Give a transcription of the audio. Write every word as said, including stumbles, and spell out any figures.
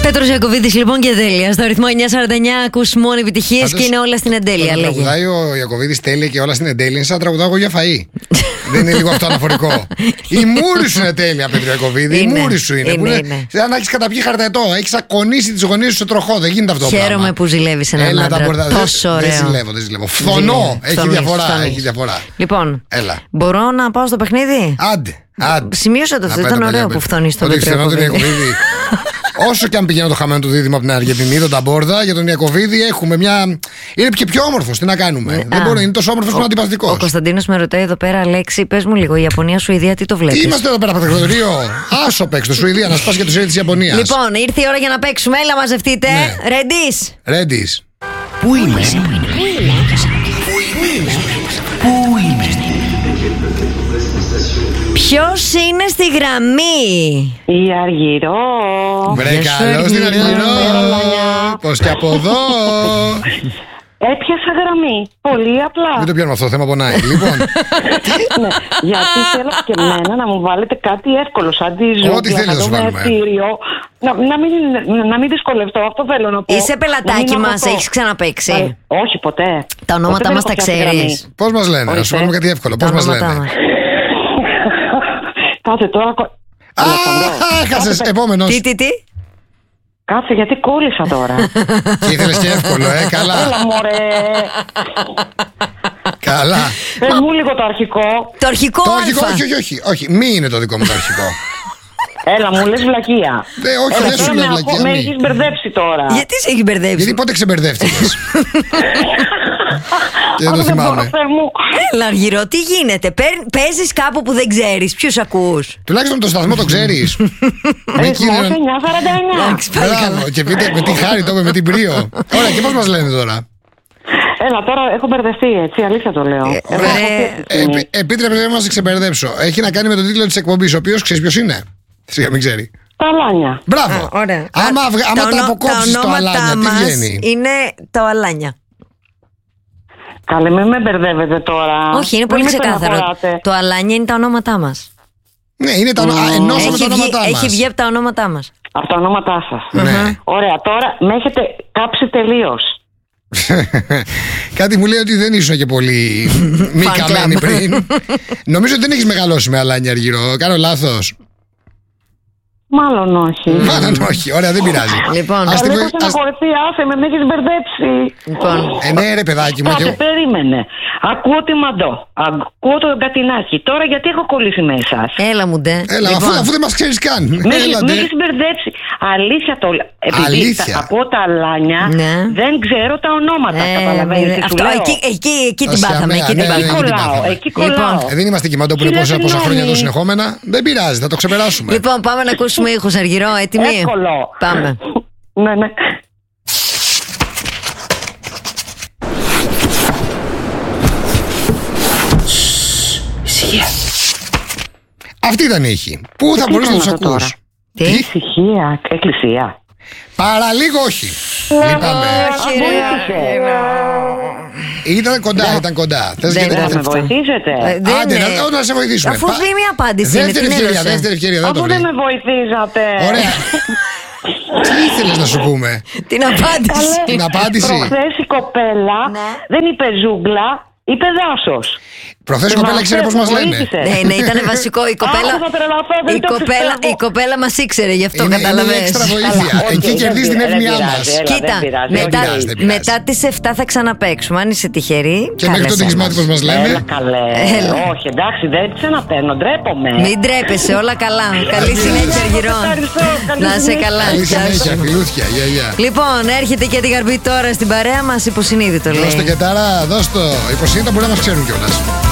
Πέτρος Ιακωβίδης λοιπόν και Τέλεια. Στο ρυθμό εννιά σαράντα εννιά ακούς μόνο επιτυχίες και είναι όλα στην εντέλεια. Όταν τραγουδάει ο Ιακωβίδης Τέλεια και όλα στην εντέλεια, είναι σαν να τραγουδάω εγώ για φαΐ. Δεν είναι λίγο αυτό αναφορικό? Η μούρη σου είναι τέλεια, Πέτρο Ιακωβίδη. Η μούρη σου είναι. είναι, είναι, είναι. Σαν να έχει καταπιεί χαρταετό. Έχει ακονίσει τις γονείς σου σε τροχό. Δεν γίνεται αυτό. Χαίρομαι πράγμα. που ζηλεύεις έναν Έλα, άντρα. μπορδα... Τόσο ωραίο. Δεν ζηλεύω, δεν ζηλεύω. Φθονώ. Έχει Φθονείς, διαφορά. φθονείς. Έχει διαφορά. Λοιπόν, Έλα. μπορώ να πάω στο παιχνίδι? Άντε. Άντε. Σημείωσα το αυτό. Ήταν ωραίο που φθονείς τον Πέτρο Ιακωβίδη. Όσο και αν πηγαίνω το χαμένο του δίδυμο από την Αργεντινή, τον Ταμπόρδα, για τον Ιακωβίδη έχουμε μια. Είναι και πιο όμορφος. Τι να κάνουμε. Ε, δεν α, μπορεί, είναι τόσο όμορφος που είναι αντιπαθητικός. Ο Κωνσταντίνος με ρωτάει εδώ πέρα, Αλέξη, πες μου λίγο, η Ιαπωνία, Σουηδία, τι το βλέπεις? Είμαστε εδώ πέρα από το εκδοτήριο. Άσο παίξ το Σουηδία, να σπάσει για το σέρι της Ιαπωνίας. Λοιπόν, ήρθε η ώρα για να παίξουμε. Έλα, μαζευτείτε. Ναι. Ρεντής. Ρέντις. Πού είμαι? Πού είμαι? Ποιος είναι στη γραμμή? Η Αργυρό. Βρε Γεια σου, καλώς την Αργυρό. Αργυρό. Πως και από εδώ. Έπιασα γραμμή. Πολύ απλά. Μην το πιάνουμε αυτό, το θέμα πονάει. Λοιπόν, Ναι, γιατί θέλω και εμένα να μου βάλετε κάτι εύκολο. Σαν τη ζωή. Ό,τι θέλεις να σου βάλουμε. Να, να, μην, να μην δυσκολευτώ, αυτό θέλω να πω. Είσαι πελατάκι μας, έχεις ξαναπαίξει? Ε, όχι, ποτέ. Τα ονόματα Ποτέ δεν μας τα έχω πιάσει γραμμή. ξέρεις? πώς μας λένε, να σου Ορίστε. βάλουμε κάτι εύκολο. Τα Πώς μας ονόματά λένε. μας. Κάτσε τώρα. κο- Α, Αλεξανδρό, έχασες. κάτσε- Επόμενος. Τι, τι, τι? Κάτσε, γιατί κόλλησα τώρα. Και ήθελες και εύκολο, ε, καλά. Έλα, μωρέ. Καλά. Πες μου λίγο το αρχικό. Το αρχικό Το αρχικό, Α. όχι, όχι, όχι, όχι. Μη είναι το δικό μου το αρχικό. Έλα, μου λες βλακεία. Ε, όχι, Έλα, δεν σου τώρα λέω με βλακεία, ακού- Με μη. έχεις μπερδέψει τώρα. Γιατί σε έχει μπερδέψει? Γιατί πότε ξεμπερδεύτηκες? Και δεν το Αν δεν μπορώ, θυμάμαι. Θεέ μου. Έλα, Αργυρό, τι γίνεται? Παίρ- Παίζεις κάπου που δεν ξέρεις. Ποιους ακούς? Τουλάχιστον το σταθμό το ξέρεις. Με Ρυθμός εκείνον. εννιά σαράντα εννιά. Εντάξει, πάλι καλά. Μπράβο. Και πείτε με τι χάρη το είπε, με την πρίο. Ωραία, και πώς μας λένε τώρα? Έλα, τώρα έχω μπερδευτεί, έτσι, αλήθεια το λέω. Ε, Εγώ ωραία. έχω αυτή τη Ε, στιγμή. επί- Επίτρεψε να σε ξεμπερδέψω. Έχει να κάνει με τον τίτλο της εκπομπής, ο οποίος ξέρεις ποιος είναι? Σιγά μην ξέρει. Τα αλάνια. Μπράβο. Α, ωραία. Άμα, Α, αυγα- άμα τα, ονο- αποκόψεις το ονόματά αλάνια, τι μας βγαίνει? είναι το αλάνια. Καλέ, μην με μπερδεύετε τώρα. Όχι, είναι Μην πολύ με ξεκάθαρο. στεναχωράτε. Το αλάνια είναι τα ονόματά μας. Ναι, είναι τα ονα- α, ενώσαμε Έχει τα βγει, ονόματά έχει μας. βγει από τα ονόματά μας. Από τα ονόματά σας. Ναι. Ωραία, τώρα με έχετε κάψει τελείως. Κάτι μου λέει ότι δεν ήσουν και πολύ μη Fan καμένη club. πριν. Νομίζω ότι δεν έχεις μεγαλώσει με αλάνια, Αργυρό. Κάνω λάθος? Μάλλον όχι. Μάλλον όχι. Ωραία, δεν πειράζει. Λοιπόν, Ας τη Καλέ, βοη- έχω ας- στεναχωρηθεί, άσε με, με έχεις μπερδέψει. λοιπόν. Ε, ναι, ρε παιδάκι μου. και Κάτσε, εγώ- περίμενε. Ακούω τη Μαντό. Ακούω τον Κατινάκη. Τώρα γιατί έχω κολλήσει με εσάς. Έλα μου ντε. Έλα, αφού, Λοιπόν, αφού δεν μας ξέρεις καν. Με Έλα, με ντε. έχεις μπερδέψει. Αλήθεια το λέω. Επειδή Αλήθεια. τα- ακούω τα αλάνια, Ναι. δεν ξέρω τα ονόματα. ε, Καταλαβαίνεις τι σου αυτό, λέω. εκεί, εκεί, εκεί την Ας πάθαμε. αμέ, Εκεί ναι, την ναι, Εκεί ναι. πάθαμε. την κολλάω. πάθαμε. Εκεί Λοιπόν. κολλάω. Ε, δεν είμαστε κοιμαντό που είναι Χίλια πόσα, πόσα χρόνια εδώ συγγνώμη. συνεχόμενα. Δεν πειράζει, θα το ξεπεράσουμε. Λοιπόν, πάμε να ακούσουμε ήχους, Αργυρό. Έτοιμοι? Εύκολο. Πάμε. Ναι, ναι. Ησυχία. Αυτή ήταν η ήχη. Πού θα τι μπορείς να τους ήταν αυτό ακούς? τώρα? Τι? Ησυχία. Εκκλησία. Παραλίγο όχι. Λυπάμαι. Όχι, ρε, Βοήθησε. Ήταν κοντά, ήταν κοντά. Θες Δεν και ήταν Θα με αυτό. βοηθήσετε. Ε, δεν Άντε, είναι. να, να σε βοηθήσουμε. Αφού Πα- βρει μια απάντηση. είναι, Δεύτερη την ευκαιρία, έδωσε. δεύτερη ευκαιρία, δεν το Αφού βρει. δεν με βοηθήσατε. Ωραία. Τι ήθελες να σου πούμε? Την απάντηση. Καλέ, Την απάντηση. προχθές η κοπέλα Ναι. δεν είπε ζούγκλα, είπε δάσος. Προχθές η κοπέλα ξέρει πώς μας λένε. Ναι, ναι, ήταν βασικό. Η κοπέλα, Άκου, θα τρελαθώ, δεν η το κοπέλα, πιστεύω. η κοπέλα μας ήξερε, γι' αυτό Είναι, είναι κατάλαβες. έξτρα βοήθεια. Καλά, οκ, Εκεί δεν κερδίζει την πειράζει, εύνοιά δεν μας. πειράζει. Έλα, Κοίτα, δεν πειράζει, μετά, δεν πειράζει, δεν πειράζει. μετά τις εφτά θα ξαναπαίξουμε. Αν είσαι τυχερή, Και μέχρι το κάλεσέ τυχισμάτι μας. πώς μας Έλα λένε. καλέ. Έλα. Όχι, εντάξει, δεν ξαναπαίρνω, ντρέπομαι. Μην τρέπεσαι, όλα καλά. Καλή συνέχεια, Αργυρό. Ευχαριστώ, καλή Να σε συνέχεια. καλά. Καλή Γεια σου. συνέχεια, φιλούθια. Γεια, γεια. Λοιπόν, έρχεται και την Γαρμπή τώρα στην παρέα μας, υποσυνείδητο λέει. Δώστε και τάρα, δώσ' το. Υποσυνείδητα μπορεί να μας ξέρουν κιόλας.